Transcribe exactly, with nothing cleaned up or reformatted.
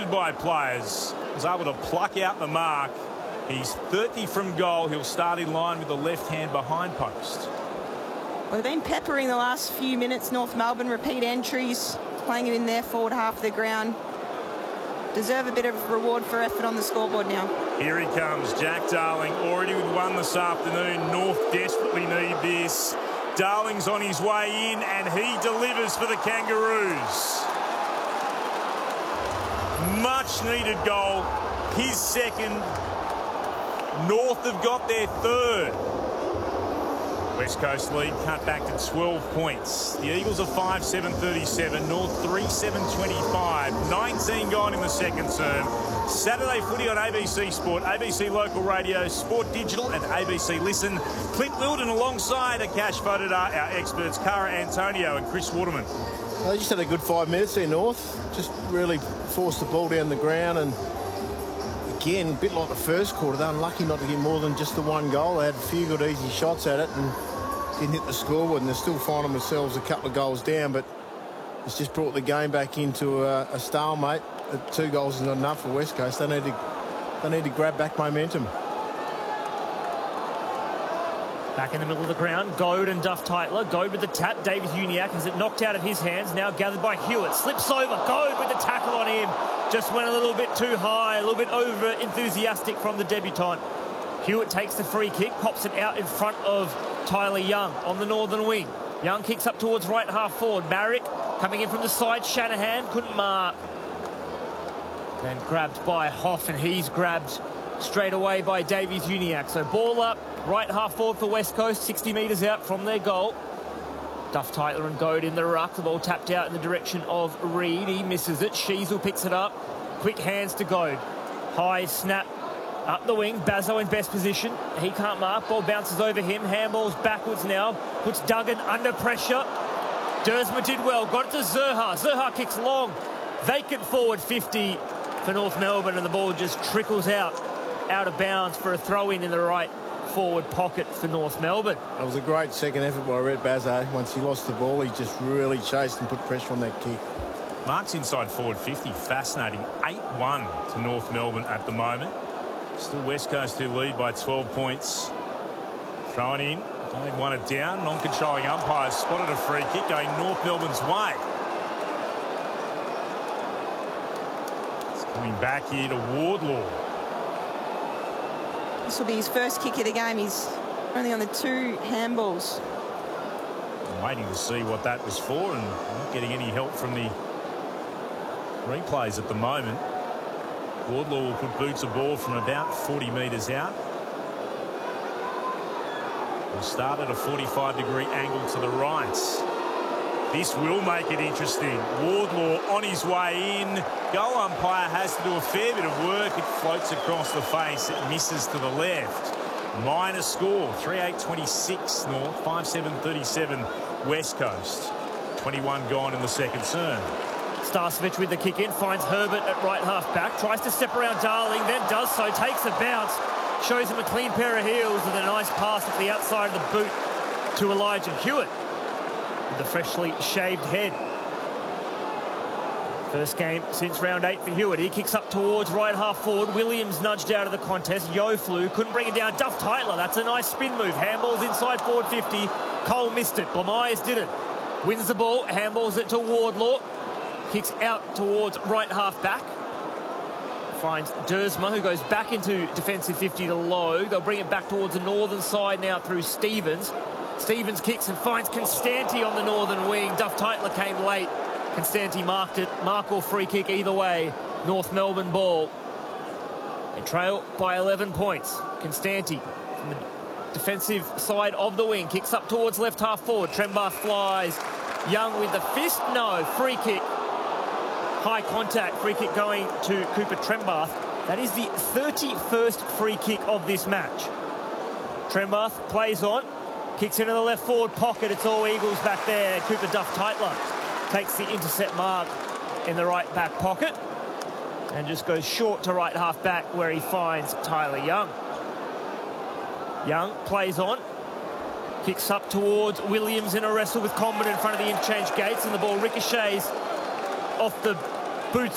surrounded by players. Was able to pluck out the mark. He's thirty from goal. He'll start in line with the left hand behind post. Well, they've been peppering the last few minutes. North Melbourne repeat entries, playing it in their forward half of the ground. Deserve a bit of reward for effort on the scoreboard now. Here he comes, Jack Darling, already with one this afternoon. North desperately need this. Darling's on his way in, and he delivers for the Kangaroos. Much needed goal. His second. North have got their third. West Coast lead cut back to twelve points. The Eagles are five seven thirty-seven, North three seven twenty-five. nineteen gone in the second term. Saturday footy on A B C Sport, A B C Local Radio, Sport Digital and A B C Listen. Clint Wilden alongside Akash Fodadar, our experts Cara Antonio and Chris Waterman. They just had a good five minutes there, North. Just really forced the ball down the ground, and again, a bit like the first quarter, they're unlucky not to get more than just the one goal. They had a few good easy shots at it and didn't hit the scoreboard, and they're still finding themselves a couple of goals down, but it's just brought the game back into a, a stalemate. Two goals is not enough for West Coast. They need to, they need to grab back momentum. Back in the middle of the ground, Goad and Duff Tytler. Goad with the tap. David Uniacke has it knocked out of his hands. Now gathered by Hewitt. Slips over. Goad with the tackle on him. Just went a little bit too high. A little bit over enthusiastic from the debutant. Hewitt takes the free kick. Pops it out in front of Tyler Young on the northern wing. Young kicks up towards right half forward. Marrick coming in from the side. Shanahan couldn't mark. Then grabbed by Hoff, and he's grabbed straight away by Davies Uniacke. So ball up, right half forward for West Coast, sixty metres out from their goal. Duff Tytler and Goad in the ruck. The ball tapped out in the direction of Reid. He misses it. Sheasel picks it up. Quick hands to Goad. High snap up the wing. Bazzo in best position. He can't mark. Ball bounces over him. Handball's backwards now. Puts Duggan under pressure. Dersma did well. Got it to Zurha. Zurha kicks long. Vacant forward fifty for North Melbourne, and the ball just trickles out, out of bounds for a throw-in in the right forward pocket for North Melbourne. It was a great second effort by Red Bazzo. Once he lost the ball, he just really chased and put pressure on that kick. Mark's inside forward fifty, fascinating. eight one to North Melbourne at the moment. Still West Coast who lead by twelve points. Thrown in, only won it down. Non-controlling umpires spotted a free kick going North Melbourne's way. Coming back here to Wardlaw. This will be his first kick of the game. He's only on the two handballs. I'm waiting to see what that was for, and not getting any help from the replays at the moment. Wardlaw will put boots of ball from about forty metres out. We'll start at a forty-five degree angle to the right. This will make it interesting. Wardlaw on his way in. Goal umpire has to do a fair bit of work. It floats across the face. It misses to the left. Minor score. three eight twenty-six North. five seven thirty-seven West Coast. twenty-one gone in the second term. Starcevic with the kick in. Finds Herbert at right half back. Tries to step around Darling. Then does so. Takes a bounce. Shows him a clean pair of heels with a nice pass at the outside of the boot to Elijah Hewitt. The freshly shaved head. First game since round eight for Hewitt. He kicks up towards right half forward. Williams nudged out of the contest. Yo flew, couldn't bring it down. Duff Tytler, that's a nice spin move. Handballs inside forward fifty. Cole missed it. Blamires did it. Wins the ball, handballs it to Wardlaw. Kicks out towards right half back. Finds Dersma, who goes back into defensive fifty to Lowe. They'll bring it back towards the northern side now through Stevens. Stevens kicks and finds Constanti on the northern wing. Duff Tytler came late. Constanti marked it. Mark or free kick either way. North Melbourne ball. They trail by eleven points. Constanti from the defensive side of the wing. Kicks up towards left half forward. Trembath flies. Young with the fist. No. Free kick. High contact. Free kick going to Cooper Trembath. That is the thirty-first free kick of this match. Trembath plays on. Kicks into the left forward pocket. It's all Eagles back there. Cooper Duff Tytler takes the intercept mark in the right back pocket and just goes short to right half back where he finds Tyler Young. Young plays on. Kicks up towards Williams in a wrestle with Comben in front of the interchange gates, and the ball ricochets off the boots